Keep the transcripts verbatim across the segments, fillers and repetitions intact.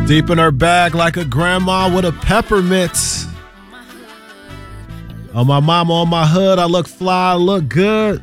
Deep in her bag like a grandma with a peppermint. On my mama, on my hood, I look fly, I look good.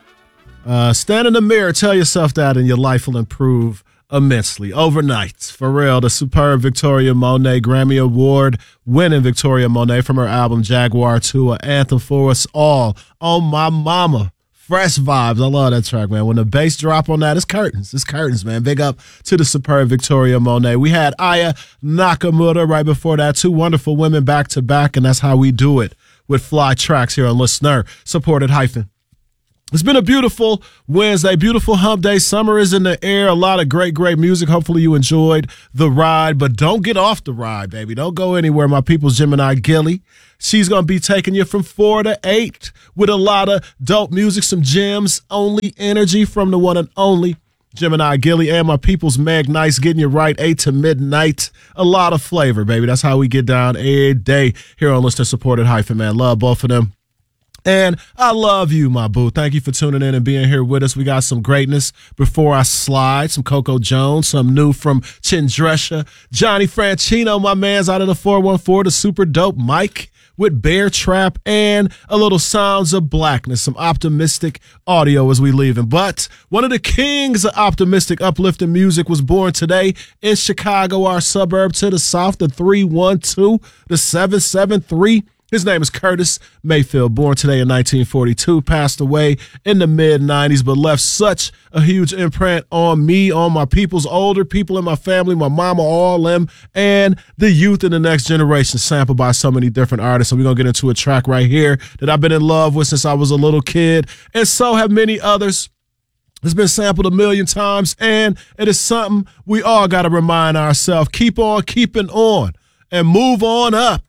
Uh, stand in the mirror, tell yourself that, and your life will improve immensely. Overnight, for real, the superb Victoria Monet, Grammy Award winning Victoria Monet from her album Jaguar two, an anthem for us all. On my mama. Fresh vibes. I love that track, man. When the bass drop on that, it's curtains. It's curtains, man. Big up to the superb Victoria Monet. We had Aya Nakamura right before that. Two wonderful women back to back, and that's how we do it with Fly Tracks here on Listener Supported Hyphen. It's been a beautiful Wednesday, beautiful hump day. Summer is in the air. A lot of great, great music. Hopefully you enjoyed the ride, but don't get off the ride, baby. Don't go anywhere. My people's Gemini Gilly. She's going to be taking you from four to eight with a lot of dope music, some gems, only energy from the one and only Gemini Gilly, and my people's Meg Nice getting you right eight to midnight. A lot of flavor, baby. That's how we get down every day here on Listener Supported Hyphen, man. Love both of them. And I love you, my boo. Thank you for tuning in and being here with us. We got some greatness before I slide, some Coco Jones, some new from Chindresha, Johnny Franchino, my man's out of the four one four, the super dope Mike with Bear Trap, and a little Sounds of Blackness, some optimistic audio as we leaving. But one of the kings of optimistic, uplifting music was born today in Chicago, our suburb to the south, the three one two, the seven seven three. His name is Curtis Mayfield, born today in nineteen forty-two, passed away in the mid nineties, but left such a huge imprint on me, on my people's older people in my family, my mama, all them, and the youth in the next generation, sampled by so many different artists. So we're going to get into a track right here that I've been in love with since I was a little kid, and so have many others. It's been sampled a million times, and it is something we all got to remind ourselves. Keep on keeping on and move on up.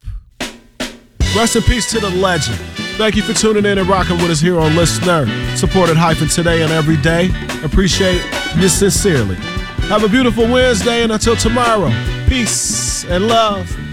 Rest in peace to the legend. Thank you for tuning in and rocking with us here on Listener Supported Hyphen today and every day. Appreciate you sincerely. Have a beautiful Wednesday, and until tomorrow, peace and love.